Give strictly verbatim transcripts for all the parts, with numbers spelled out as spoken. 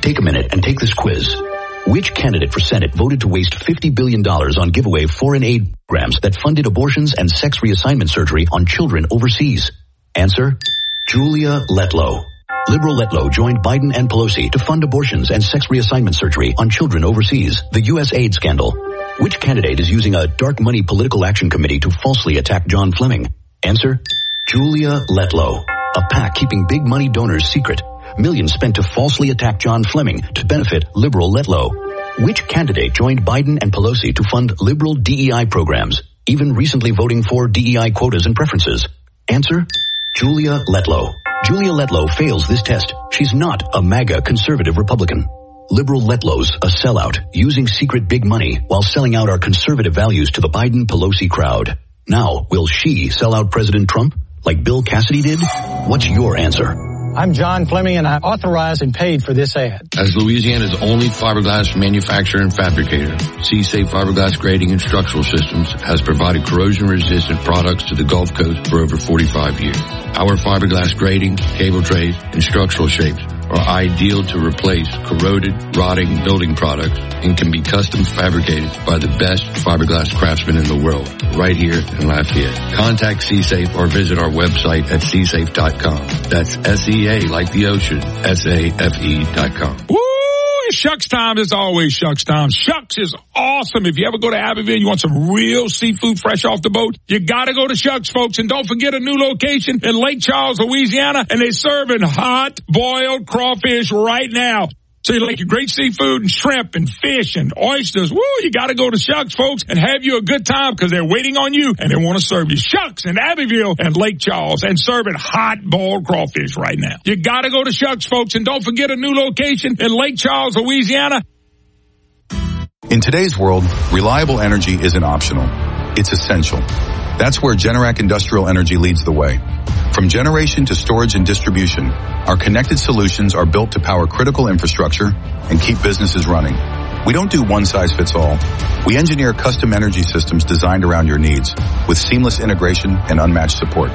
Take a minute and take this quiz. Which candidate for Senate voted to waste fifty billion dollars on giveaway foreign aid programs that funded abortions and sex reassignment surgery on children overseas? Answer, Julia Letlow. Liberal Letlow joined Biden and Pelosi to fund abortions and sex reassignment surgery on children overseas, the U S aid scandal. Which candidate is using a dark money political action committee to falsely attack John Fleming? Answer, Julia Letlow. A PAC keeping big money donors secret. Millions spent to falsely attack John Fleming to benefit liberal Letlow. Which candidate joined Biden and Pelosi to fund liberal D E I programs, even recently voting for D E I quotas and preferences? Answer, Julia Letlow. Julia Letlow fails this test. She's not a MAGA conservative Republican. Liberal Letlow's a sellout, using secret big money while selling out our conservative values to the Biden-Pelosi crowd. Now, will she sell out President Trump like Bill Cassidy did? What's your answer? I'm John Fleming, and I authorized and paid for this ad. As Louisiana's only fiberglass manufacturer and fabricator, C-Safe Fiberglass Grading and Structural Systems has provided corrosion-resistant products to the Gulf Coast for over forty-five years. Our fiberglass grading, cable trays, and structural shapes are ideal to replace corroded, rotting building products and can be custom fabricated by the best fiberglass craftsmen in the world, right here in Lafayette. Contact C-Safe or visit our website at c safe dot com. That's S E A like the ocean, S A F E dot com. Woo! Shucks time is always Shucks time. Shucks is awesome. If you ever go to Abbeville, you want some real seafood fresh off the boat, you gotta go to Shucks, folks. And don't forget a new location in Lake Charles, Louisiana, and they're serving hot boiled crawfish right now. So you like your great seafood and shrimp and fish and oysters. Woo, you got to go to Shucks, folks, and have you a good time because they're waiting on you and they want to serve you. Shucks in Abbeville and Lake Charles and serving hot boiled crawfish right now. You got to go to Shucks, folks, and don't forget a new location in Lake Charles, Louisiana. In today's world, reliable energy isn't optional. It's essential. That's where Generac Industrial Energy leads the way. From generation to storage and distribution, our connected solutions are built to power critical infrastructure and keep businesses running. We don't do one size fits all. We engineer custom energy systems designed around your needs with seamless integration and unmatched support.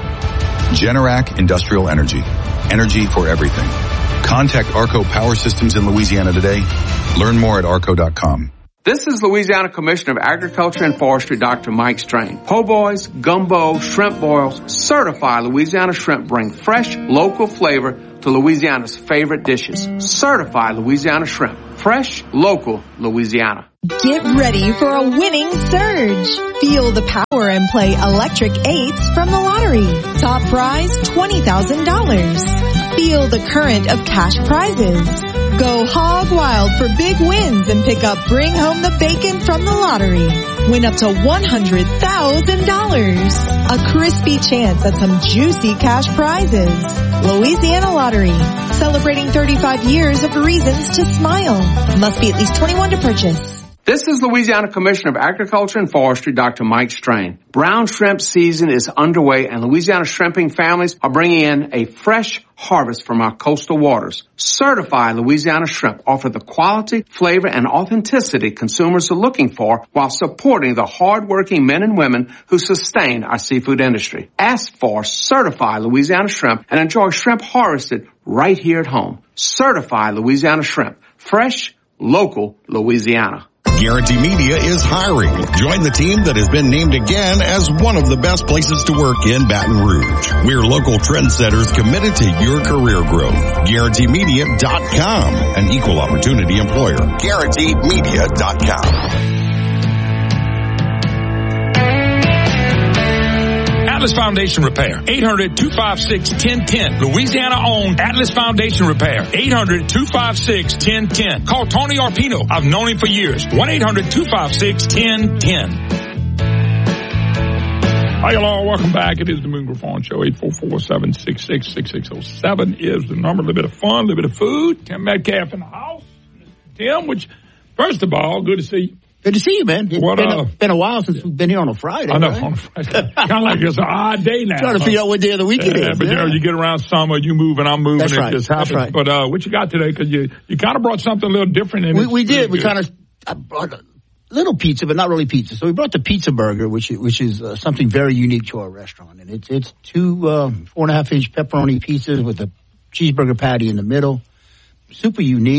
Generac Industrial Energy. Energy for everything. Contact Arco Power Systems in Louisiana today. Learn more at arco dot com. This is Louisiana Commissioner of Agriculture and Forestry, Doctor Mike Strain. Po' boys, gumbo, shrimp boils, certified Louisiana shrimp bring fresh, local flavor to Louisiana's favorite dishes. Certified Louisiana shrimp. Fresh, local, Louisiana. Get ready for a winning surge. Feel the power and play electric eights from the lottery. Top prize, twenty thousand dollars. Feel the current of cash prizes. Go hog wild for big wins and pick up Bring Home the Bacon from the lottery. Win up to one hundred thousand dollars. A crispy chance at some juicy cash prizes. Louisiana Lottery. Celebrating thirty-five years of reasons to smile. Must be at least twenty-one to purchase. This is Louisiana Commissioner of Agriculture and Forestry, Doctor Mike Strain. Brown shrimp season is underway, and Louisiana shrimping families are bringing in a fresh harvest from our coastal waters. Certified Louisiana shrimp offer the quality, flavor, and authenticity consumers are looking for while supporting the hard-working men and women who sustain our seafood industry. Ask for Certified Louisiana shrimp and enjoy shrimp harvested right here at home. Certified Louisiana shrimp. Fresh, local, Louisiana. Guarantee Media is hiring. Join the team that has been named again as one of the best places to work in Baton Rouge. We're local trendsetters committed to your career growth. Guarantee Media dot com, an equal opportunity employer. Guarantee Media dot com. Atlas Foundation Repair, eight hundred, two five six, one oh one oh. Louisiana-owned Atlas Foundation Repair, eight hundred, two five six, one oh one oh. Call Tony Arpino. I've known him for years. one eight hundred, two five six, one oh one oh. Hi, hello. Welcome back. It is the Moon Griffon Show. eight four four, seven six six, six six zero seven is the number. A little bit of fun, a little bit of food. Tim Metcalf in the house. Tim, which, first of all, good to see you. Good to see you, man. It's what, been, uh, a, been a while since we've been here on a Friday. I know, right? on a Friday. Kind of like it's an odd day now. Trying to figure out what day of the week it yeah, is. But, yeah. you know, you get around summer, you move and I'm moving. That's it right. just happens. That's right. But uh, what you got today? Because you, you kind of brought something a little different in We, it. we did. We good. kind of I brought a little pizza, but not really pizza. So we brought the pizza burger, which, which is uh, something very unique to our restaurant. And it's, it's two uh, four and a half inch pepperoni pizzas with a cheeseburger patty in the middle. Super unique.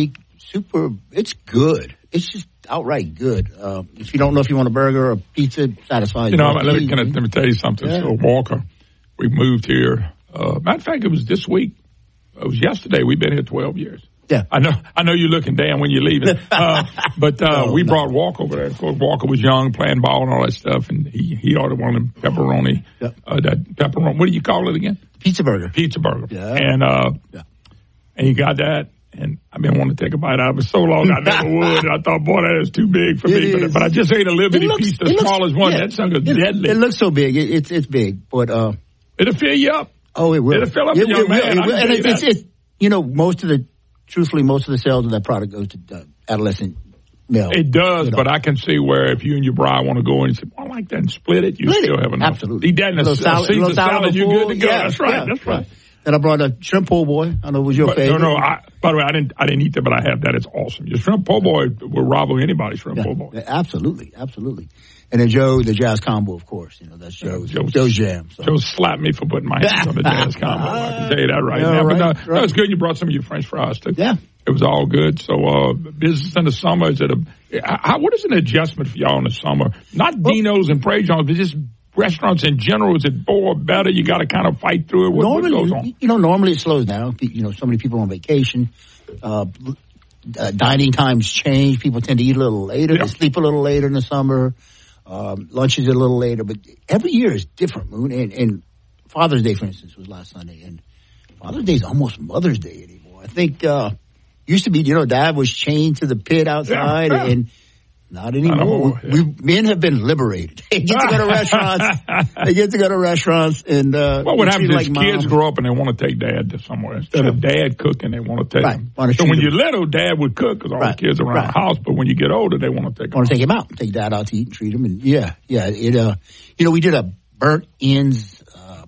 super. It's good. It's just outright good. Uh, if you don't know if you want a burger or a pizza, satisfies you. know, you. let me, can I, let me tell you something. Yeah. So Walker, we moved here. Uh, matter of fact, it was this week. It was yesterday. We've been here twelve years. Yeah, I know. I know you're looking down when you're leaving. Uh, but uh, no, we no. brought Walker over there. Of course, Walker was young, playing ball and all that stuff, and he he ordered one of them pepperoni. Yep. Uh, that pepperoni. What do you call it again? Pizza burger. Pizza burger. Yeah. And uh, yeah. and he got that. And I've been wanting to take a bite out of it so long I never would. And I thought, boy, that is too big for It me. But, but I just ate a little bitty piece, the smallest one. Yeah, That something it, deadly. It looks so big. It, it's it's big, but uh, it'll fill you up. Oh, it will. It'll fill up it, a young it, man. It, I will. can And tell it's, you it's, it's you know most of the truthfully most of the sales of that product goes to uh, adolescent male. It does, you know. but I can see where if you and your bride want to go in and say, well, I like that and split it, you Split still it. have enough. Absolutely. Eat that in a, little a salad, Caesar little salad, salad, you're full. good to go. Yeah, that's right. yeah, That's right. And I brought a shrimp po' boy. I know it was your but, favorite. No, no. I, by the way, I didn't. I didn't eat that, but I have that. It's awesome. Your shrimp po' boy will rival anybody's shrimp yeah, po' boy. yeah, absolutely, absolutely. And then Joe, the jazz combo, of course. You know that's Joe's Joe, Joe's jam. So. Joe slapped me for putting my hands on the jazz combo. I can tell you that right Yeah, now. right, but no, right. no, it's good. You brought some of your French fries too. Yeah. It was all good. So, uh, business in the summer, is it a, how, what is an adjustment for y'all in the summer? Not well, Dino's and Praise John's, but just restaurants in general. Is it more better? You got to kind of fight through it. What, normally, what goes on? You know, normally it slows down. You know, so many people on vacation. Uh, uh, dining times change. People tend to eat a little later. Yeah. They sleep a little later in the summer. Um, lunches a little later. But every year is different, Moon. And, and Father's Day, for instance, was last Sunday. And Father's Day is almost Mother's Day anymore. I think... Uh, Used to be, you know, Dad was chained to the pit outside, yeah, yeah. and not anymore. We, yeah. we men have been liberated. They get to go to restaurants. They get to go to restaurants, and uh, what would happen is like kids mom. grow up and they want to take Dad to somewhere instead of Dad cooking. They want to take right. him. Want so when him. you're little, Dad would cook because all right. the kids are around right. the house. But when you get older, they want to take. Want to take him out, take Dad out to eat and treat him, and yeah, yeah. It, uh, you know, we did a burnt ends uh,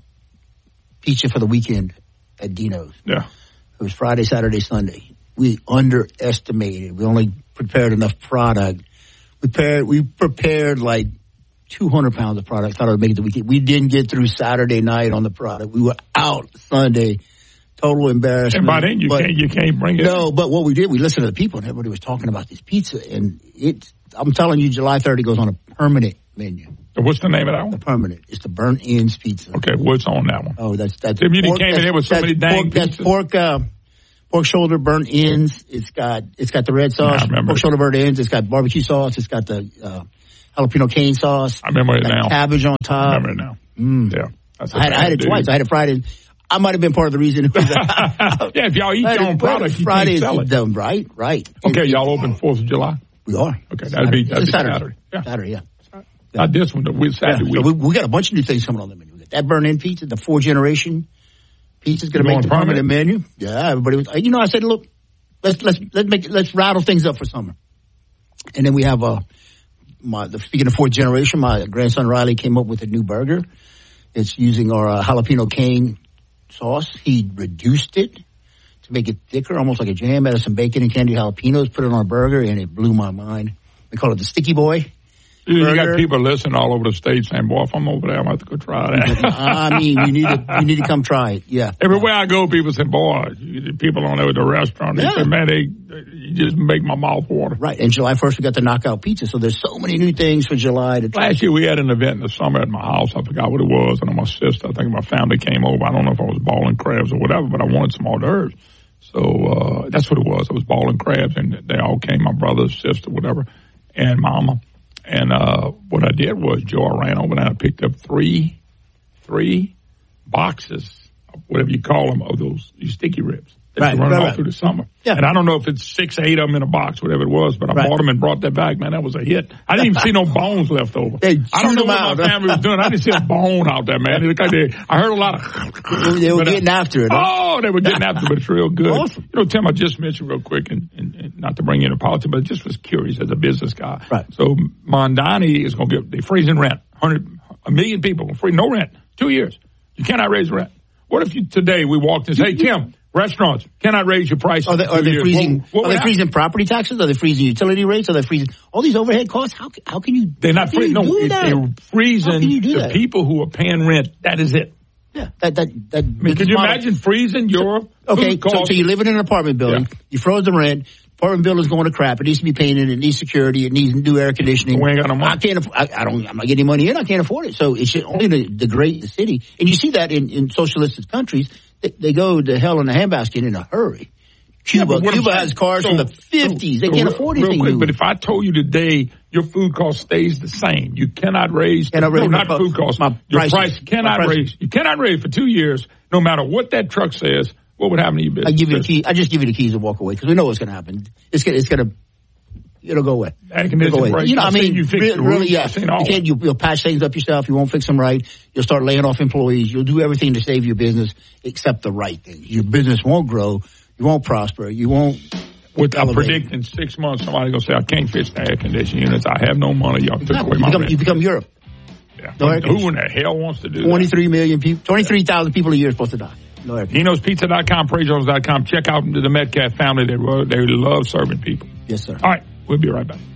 pizza for the weekend at Dino's. Yeah, it was Friday, Saturday, Sunday. We underestimated. We only prepared enough product. We prepared, we prepared like two hundred pounds of product. Thought I would make it the weekend. We didn't get through Saturday night on the product. We were out Sunday. Total embarrassment. And by then you but, can't you can't bring it. No, but what we did, we listened to the people, and everybody was talking about this pizza. And it, I'm telling you, July thirtieth goes on a permanent menu. And what's the name of that one? The permanent. It's the burnt ends pizza. Okay, what's on that one? Oh, that's that's. If you pork, came in here with so many dang pork, That's pork. Uh, Pork shoulder, burnt ends. It's got it's got the red sauce. Yeah, pork shoulder, burnt ends. It's got barbecue sauce. It's got the uh, jalapeno cane sauce. I remember it now. Cabbage on top. I remember it now. Mm. Yeah, that's I had, I had it dude. twice. I had it Friday. I might have been part of the reason. It was yeah, if y'all eat your own product, you Friday can't sell it. Done, right, right. Okay, and, y'all open Fourth of July. We are. Okay, that'd be that'd be Saturday. Saturday. Yeah, Saturday. Yeah. yeah. Not this one. The Saturday yeah. week. So we, we got a bunch of new things coming on the menu. We got that burnt end pizza, the four generation pizza's going to make the permanent menu. Yeah, everybody was. You know, I said, look. Let's let's let's make let's rattle things up for summer, and then we have uh my the, speaking of fourth generation, my grandson Riley came up with a new burger. It's using our uh, jalapeno cane sauce. He reduced it to make it thicker, almost like a jam. Added some bacon and candied jalapenos, put it on a burger, and it blew my mind. We call it the Sticky Boy. You burger. got people listening all over the state saying, boy, if I'm over there, I'm going to have to go try that. I mean, you need to, you need to come try it. Yeah. Everywhere I go, people say, boy, people on there at the restaurant, they yeah. say, man, they, you just make my mouth water. Right. And July first, we got the Knockout Pizza. So there's so many new things for July. To try. Last year, we had an event in the summer at my house. I forgot what it was. And my sister, I think my family came over. I don't know if I was balling crabs or whatever, but I wanted some hors d'oeuvres. So uh, that's what it was. It was balling crabs. And they all came, my brother, sister, whatever, and mama. And uh, what I did was, Joe, I ran over and I picked up three, three boxes, whatever you call them, of those these sticky ribs. That right, you run right, all right. through the summer. Yeah. And I don't know if it's six, eight of them in a box, whatever it was, but I right. bought them and brought that back. Man, that was a hit. I didn't even see no bones left over. They I don't know what out. my family was doing. I didn't see a bone out there, man. It looked like they, I heard a lot of. They were but, getting uh, after it. Oh, they were getting after it, but it's real good. Awesome. You know, Tim, I just mentioned real quick, and, and, and not to bring you into politics, but I just was curious as a business guy. Right. So Mondani is going to get, they're freezing rent. Hundred, a million people, free, no rent, two years. You cannot raise rent. What if you today we walked and say, hey, Tim, restaurants cannot raise your prices? Are they, are they freezing? What, what are they freezing property taxes? Are they freezing utility rates? Are they freezing all these overhead costs? How how can you? They're not freezing. No, it, they're freezing how can you do the that? people who are paying rent. That is it. Yeah, that that that. I mean, can you model. imagine freezing your Okay, food costs? so, so you live in an apartment building. Yeah. You froze the rent. apartment building's going to crap. It needs to be painted. It needs security. It needs new air conditioning. We ain't got no money. I can't. Aff- I, I don't. I'm not getting money in. I can't afford it. So it should only to degrade the city. And you see that in, in socialistic countries, they, they go to hell in a handbasket in a hurry. Cuba, yeah, Cuba has cars so, from the fifties. They so can't real, afford anything. Real quick, new. but if I told you today your food cost stays the same, you cannot raise. Cannot no, raise not my, food cost. My your prices, price cannot my raise. You cannot raise for two years, no matter what that truck says. What would happen to your business? I give you the key. I just give you the keys and walk away because we know what's going to happen. It's going. It's going to. It'll go away. It'll go away. You know, I mean, you really, really, yeah. You can't. You, you'll patch things up yourself. You won't fix them right. You'll start laying off employees. You'll do everything to save your business except the right thing. Your business won't grow. You won't prosper. You won't. With I'm predicting six months, somebody's gonna say, "I can't fix the air conditioning units. I have no money. Y'all took no, away you my become, rent." You become Europe. Yeah. No who in the hell wants to do that? Twenty-three million people. Twenty-three thousand people a year are supposed to die. No air Enos Pizza dot com, Praise Jones dot com. Check out the Metcalf family. They they love serving people. Yes, sir. All right, we'll be right back.